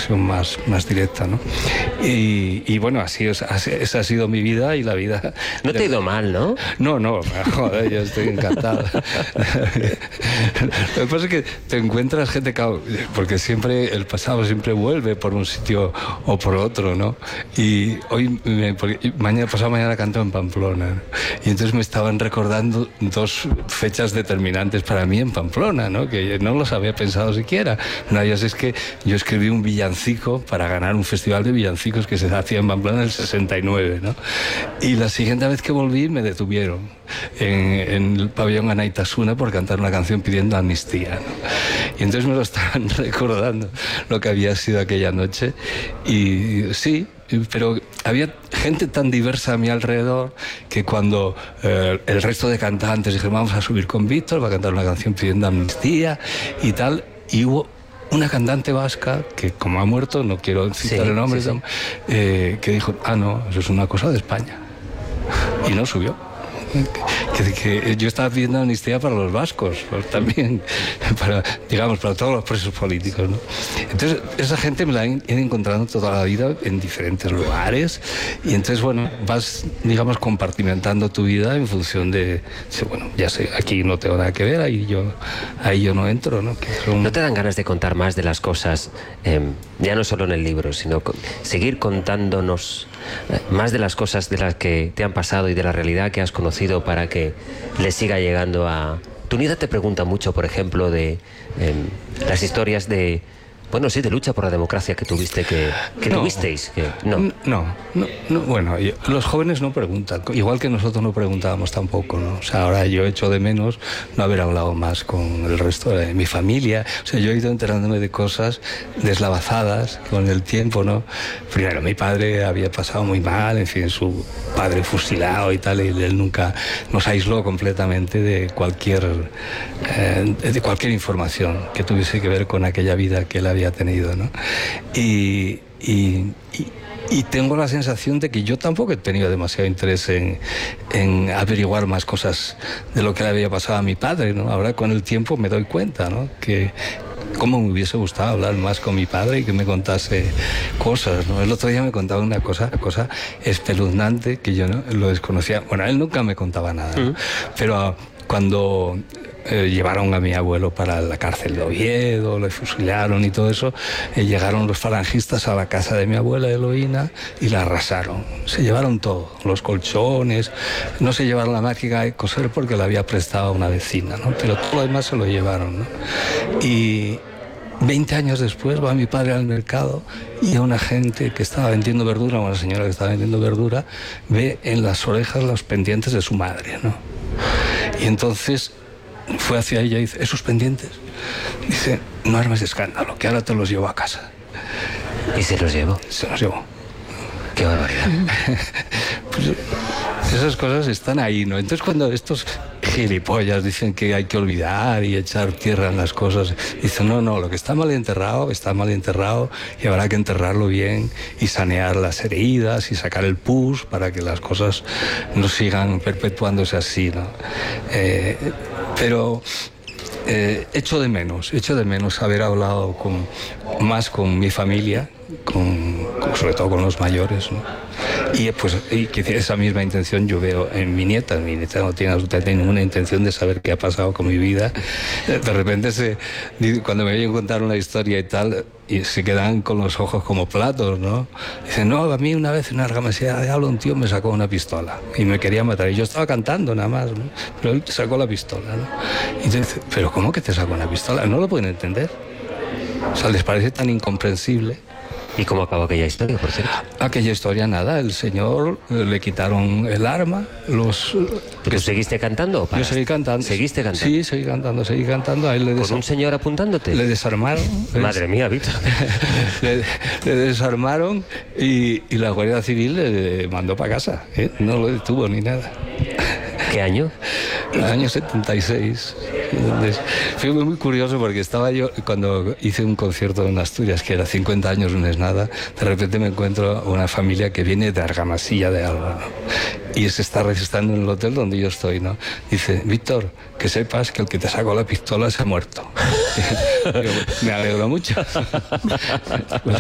expresión más directa, ¿no? Y bueno, esa ha sido mi vida y la vida... No te ha ido mal, ¿no? No, joder, yo estoy encantado. Lo que pasa es que te encuentras gente, porque siempre el pasado siempre vuelve por un sitio o por otro, ¿no? Y hoy, pasado mañana canto en Pamplona, ¿no? Y entonces me estaban recordando 2 fechas determinantes para mí en Pamplona, ¿no? Que no los había pensado siquiera. Una de ellas es que yo escribí un villancico para ganar un festival de villancicos que se hacía en Pamplona en el 69, ¿no? Y la siguiente vez que volví me detuvieron en el pabellón Anaitasuna por cantar una canción pidiendo amnistía, ¿no? Y entonces me lo estaban recordando lo que había sido aquella noche. Y sí, pero había gente tan diversa a mi alrededor que cuando el resto de cantantes dijeron vamos a subir con Víctor, va a cantar una canción pidiendo amnistía y tal, y hubo una cantante vasca que, como ha muerto, no quiero citar el nombre, que dijo, no, eso es una cosa de España, y no subió. Que yo estaba pidiendo amnistía para los vascos, pues, también, para todos los presos políticos, ¿no? Entonces, esa gente me la he ido encontrando toda la vida en diferentes lugares, y entonces, bueno, vas, compartimentando tu vida en función de, bueno, ya sé, aquí no tengo nada que ver, ahí yo no entro, ¿no? ¿No te dan ganas de contar más de las cosas, ya no solo en el libro, sino seguir contándonos más de las cosas de las que te han pasado y de la realidad que has conocido para que le siga llegando a... Tunida te pregunta mucho, por ejemplo, de las historias de... Bueno, sí, de lucha por la democracia que tuviste, que tuvisteis. No, bueno, los jóvenes no preguntan, igual que nosotros no preguntábamos tampoco, ¿no? O sea, ahora yo echo de menos no haber hablado más con el resto de mi familia. O sea, yo he ido enterándome de cosas deslavazadas con el tiempo, ¿no? Primero, mi padre había pasado muy mal, en fin, su padre fusilado y tal, y él nunca nos aisló completamente de cualquier información que tuviese que ver con aquella vida que él había tenido, ¿no? Y tengo la sensación de que yo tampoco he tenido demasiado interés en averiguar más cosas de lo que le había pasado a mi padre, ¿no? Ahora con el tiempo me doy cuenta, ¿no? Que cómo me hubiese gustado hablar más con mi padre y que me contase cosas, ¿no? El otro día me contaba una cosa espeluznante que yo no lo desconocía. Bueno, él nunca me contaba nada, ¿no? Pero cuando llevaron a mi abuelo para la cárcel de Oviedo, lo fusilaron y todo eso, llegaron los falangistas a la casa de mi abuela Eloína y la arrasaron. Se llevaron todo, los colchones, no se llevaron la máquina de coser porque la había prestado a una vecina, ¿no? Pero todo lo demás se lo llevaron, ¿no? Y 20 años después va mi padre al mercado y a una gente que estaba vendiendo verdura, una señora que estaba vendiendo verdura, ve en las orejas los pendientes de su madre, ¿no? Y entonces fue hacia ella y dice, ¿esos pendientes? Dice, no armes escándalo, que ahora te los llevo a casa. ¿Y se los llevó? Se los llevó. ¡Qué barbaridad! Pues esas cosas están ahí, ¿no? Entonces cuando estos gilipollas dicen que hay que olvidar y echar tierra en las cosas, dicen, no, lo que está mal enterrado y habrá que enterrarlo bien y sanear las heridas y sacar el pus para que las cosas no sigan perpetuándose así, ¿no? Pero echo de menos haber hablado más con mi familia, sobre todo con los mayores, ¿no? Y que esa misma intención yo veo en mi nieta. Mi nieta no tiene absolutamente ninguna intención de saber qué ha pasado con mi vida. De repente cuando me oyen contar una historia y tal, y se quedan con los ojos como platos, ¿no? Dicen, no, a mí una vez en una argamasilla de diablo un tío me sacó una pistola y me quería matar. Y yo estaba cantando nada más, ¿no? Pero él sacó la pistola, ¿no? Y dice, ¿pero cómo que te sacó una pistola? No lo pueden entender. O sea, les parece tan incomprensible. ¿Y cómo acabó aquella historia, por cierto? Aquella historia, nada, el señor le quitaron el arma, ¿Tú seguiste cantando o paraste? Yo seguí cantando. ¿Seguiste cantando? Sí, seguí cantando. A él ¿Con un señor apuntándote? Le desarmaron. Madre mía, Víctor. le desarmaron y la Guardia Civil le mandó para casa, ¿eh? No lo detuvo ni nada. ¿Qué año? El año 76. Fue muy curioso porque estaba yo, cuando hice un concierto en Asturias, que era 50 años no es nada, de repente me encuentro una familia que viene de Argamasilla de Alba, ¿no? Y se está registrando en el hotel donde yo estoy, ¿no? Dice, Víctor, que sepas que el que te sacó la pistola se ha muerto. Yo, me alegro mucho.